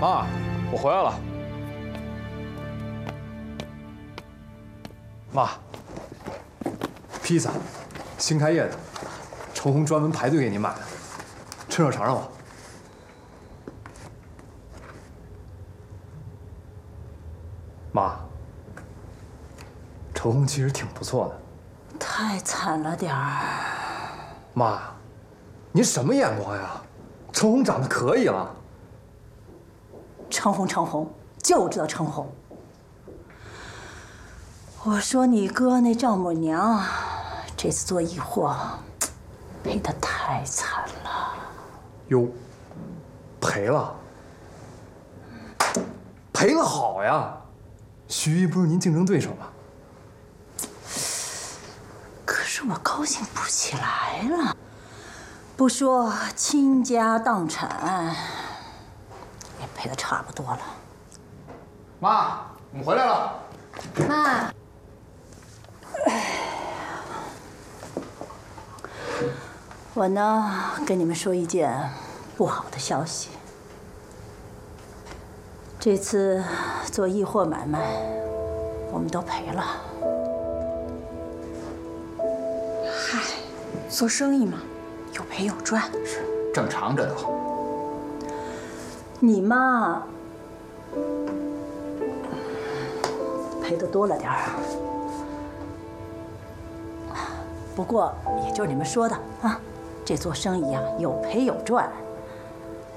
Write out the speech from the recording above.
妈，我回来了。妈，披萨，新开业的，程红专门排队给您买的，趁热尝尝吧。妈，程红其实挺不错的。 太惨了点儿。 妈，您什么眼光呀？程红长得可以了。 程红，就知道程红。我说你哥那丈母娘，这次做易货，赔得太惨了。 哟，赔了？赔了好呀！徐一不是您竞争对手吗？ 可是我高兴不起来了。不说倾家荡产，也赔得差不多了。 妈，我们回来了。 妈， 我呢，跟你们说一件不好的消息。这次做易货买卖，我们都赔了。 嗨，做生意嘛，有赔有赚， 是正常，这都。 你嘛，赔的多了点儿。不过也就是你们说的啊，这做生意呀，有赔有赚。